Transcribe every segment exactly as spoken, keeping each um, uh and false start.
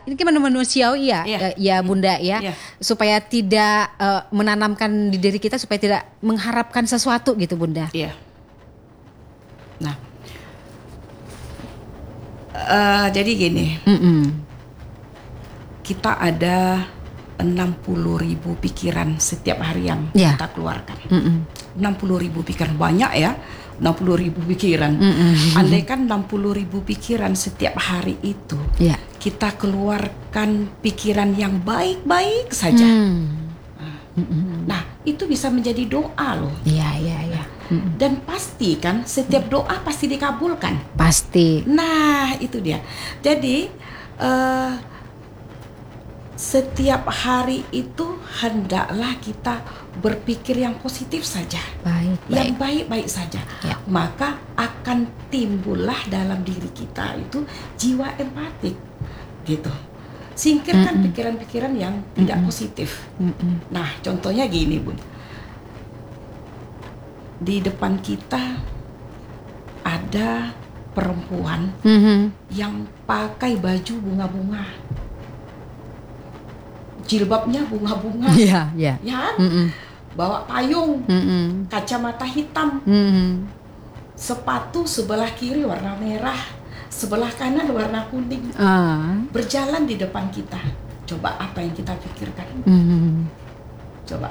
ini kan manusiawi ya, Iya. uh, ya Bunda ya, Iya. supaya tidak uh, menanamkan di diri kita supaya tidak mengharapkan sesuatu gitu Bunda. Iya. Nah, uh, jadi gini, Mm-mm. kita ada enam puluh ribu pikiran setiap hari yang Ya. kita keluarkan. Mm-mm. enam puluh ribu pikiran, banyak ya, enam puluh ribu pikiran. Mm-mm. Andai kan enam puluh ribu pikiran setiap hari itu, Ya. kita keluarkan pikiran yang baik-baik saja. Hmm. Nah, itu bisa menjadi doa loh. Iya, iya, iya. Mm-mm. Dan pasti kan setiap doa pasti dikabulkan. Pasti. Nah, itu dia. Jadi eh, setiap hari itu hendaklah kita berpikir yang positif saja, Baik, yang baik. baik-baik saja. Ya. Maka akan timbullah dalam diri kita itu jiwa empatik, gitu. Singkirkan Mm-mm. pikiran-pikiran yang tidak Mm-mm. positif. Mm-mm. Nah, contohnya gini, Bun. Di depan kita ada perempuan Mhm. yang pakai baju bunga-bunga. Jilbabnya bunga-bunga. Iya, iya. Ya kan? Mm-mm. Bawa payung, Mm-mm. kacamata hitam, Mm-mm. sepatu sebelah kiri warna merah, sebelah kanan warna kuning. Ah. Berjalan di depan kita. Coba apa yang kita pikirkan? Mhm. Coba.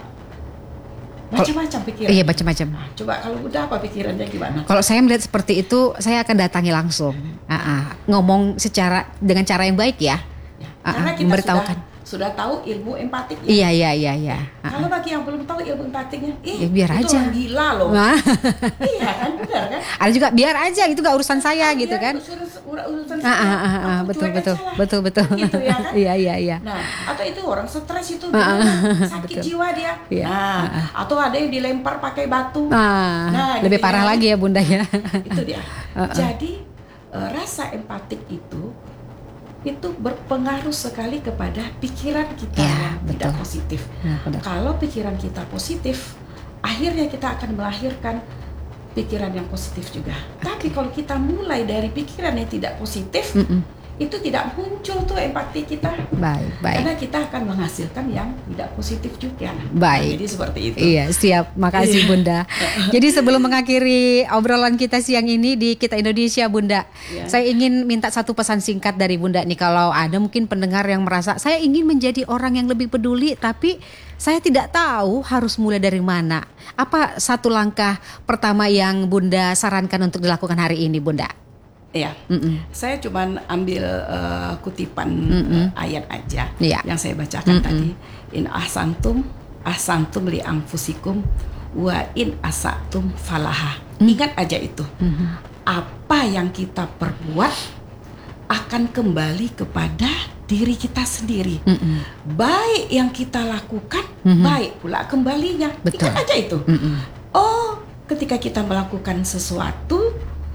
Macam-macam pikiran. Iya, macam-macam. Nah, coba kalau udah apa pikirannya gimana? Kalau saya melihat seperti itu, saya akan datangi langsung. Ah, ah. Ngomong secara dengan cara yang baik ya. Ya, Ah, karena ah, kita memberitahukan. sudah sudah tahu ilmu empatik ya. Iya, iya, iya, iya. Ah, Kalau ah. bagi yang belum tahu ilmu empatiknya, Ya, eh biar itu aja. orang gila loh. Nah, Iya kan, benar kan? ada juga biar aja itu gak urusan saya gitu Iya, kan. urusan- urusan Ah, ah, saya. ah, ah, Aku betul, cuek betul, aja lah. betul, betul. Gitu ya kan? Iya, iya, iya. Nah, atau itu orang stres itu Ah, ah, beneran sakit betul. jiwa dia. Iya, Nah, ah, ah. atau ada yang dilempar pakai batu. Ah, Nah, lebih gitu parah ya. lagi ya Bunda ya. Itu dia. Ah, ah. Jadi eh, rasa empatik itu itu berpengaruh sekali kepada pikiran kita Ya, yang tidak betul. positif. Nah, benar. Kalau pikiran kita positif, akhirnya kita akan melahirkan pikiran yang positif juga. Tapi kalau kita mulai dari pikiran yang tidak positif, Mm-mm. itu tidak muncul tuh empati kita. Baik, baik. Karena kita akan menghasilkan yang tidak positif juga. Baik. Nah, jadi seperti itu. Iya, siap. Makasih Iya. Bunda. Jadi sebelum mengakhiri obrolan kita siang ini di Kita Indonesia Bunda, Iya. saya ingin minta satu pesan singkat dari Bunda nih. Kalau ada mungkin pendengar yang merasa saya ingin menjadi orang yang lebih peduli, tapi saya tidak tahu harus mulai dari mana. Apa satu langkah pertama yang Bunda sarankan untuk dilakukan hari ini Bunda? Iya. Mm-mm. Saya cuman ambil uh, kutipan Mm-mm. uh, ayat aja Iya. yang saya bacakan Mm-mm. tadi. In ahsantum ahsantum li anfusikum wa in asatum falaha. Mm. Ingat aja itu. Mhm. Apa yang kita perbuat akan kembali kepada diri kita sendiri. Mm-mm. Baik yang kita lakukan, Mhm. baik pula kembalinya. Betul. Ingat aja itu. Mm-mm. Oh, ketika kita melakukan sesuatu,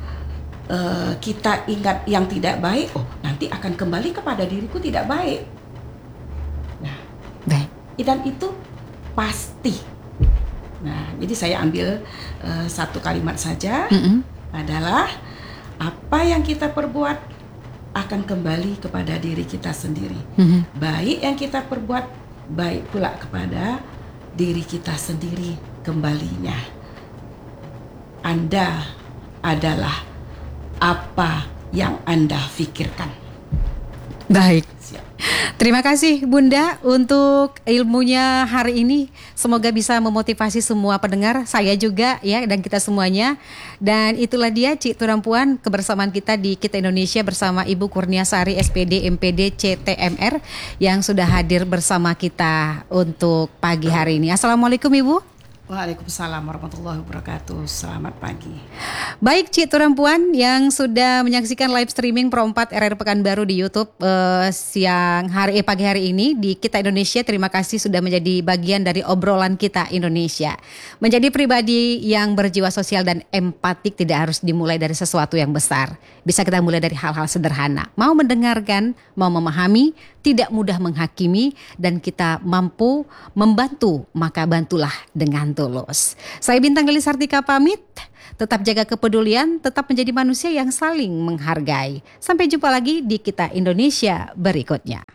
eh, kita ingat yang tidak baik, oh nanti akan kembali kepada diriku tidak baik. Nah, Baik. dan itu pasti. Nah, jadi saya ambil eh, satu kalimat saja, Mm-mm. adalah apa yang kita perbuat akan kembali kepada diri kita sendiri. Mhm. Baik yang kita perbuat, baik pula kepada diri kita sendiri kembalinya. Anda adalah apa yang Anda pikirkan. Baik. Siap. Terima kasih Bunda untuk ilmunya hari ini. Semoga bisa memotivasi semua pendengar, saya juga ya, dan kita semuanya. Dan itulah dia Cik Turampuan, kebersamaan kita di Kita Indonesia bersama Ibu Kurniasari S P D M P D C T M R yang sudah hadir bersama kita untuk pagi hari ini. Assalamualaikum Ibu. Waalaikumsalam warahmatullahi wabarakatuh. Selamat pagi. Baik Cik Turampuan yang sudah menyaksikan live streaming Pro empat R R Pekanbaru di YouTube eh, siang hari eh, pagi hari ini di Kita Indonesia. Terima kasih sudah menjadi bagian dari obrolan Kita Indonesia. Menjadi pribadi yang berjiwa sosial dan empatik tidak harus dimulai dari sesuatu yang besar. Bisa kita mulai dari hal-hal sederhana. Mau mendengarkan, mau memahami, tidak mudah menghakimi, dan kita mampu membantu, maka bantulah dengan tulus. Saya Bintang Gelis Sartika pamit. Tetap jaga kepedulian, tetap menjadi manusia yang saling menghargai. Sampai jumpa lagi di Kita Indonesia berikutnya.